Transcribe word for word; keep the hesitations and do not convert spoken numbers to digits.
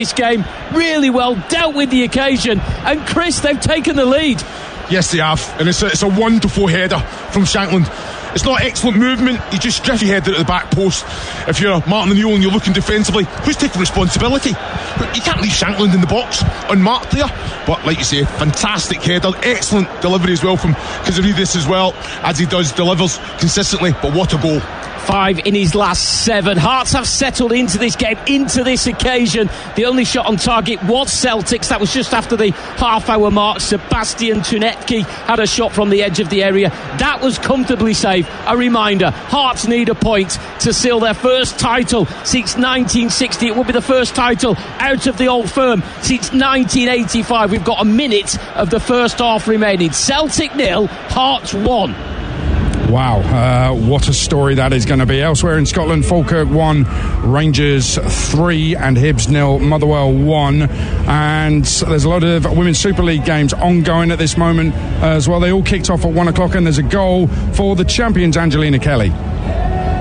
This game really well, dealt with the occasion, and Chris, they've taken the lead. Yes, they have, and it's a, it's a wonderful header from Shankland. It's not excellent movement, you just drift your head out of the back post. If you're Martin O'Neill and you're looking defensively, who's taking responsibility? You can't leave Shankland in the box unmarked there. But like you say, fantastic header, excellent delivery as well from Kazaridis as well, as he does, delivers consistently, but what a goal. Five in his last seven. Hearts have settled into this game, into this occasion. The only shot on target was Celtic's. That was just after the half-hour mark. Sebastian Tunetki had a shot from the edge of the area. That was comfortably safe. A reminder, Hearts need a point to seal their first title since nineteen sixty. It will be the first title out of the Old Firm since nineteen eighty-five. We've got a minute of the first half remaining. Celtic nil, Hearts one. Wow, uh, what a story that is going to be. Elsewhere in Scotland, Falkirk one, Rangers three and Hibs nil, Motherwell one. And there's a lot of Women's Super League games ongoing at this moment as well. They all kicked off at one o'clock, and there's a goal for the champions, Angelina Kelly.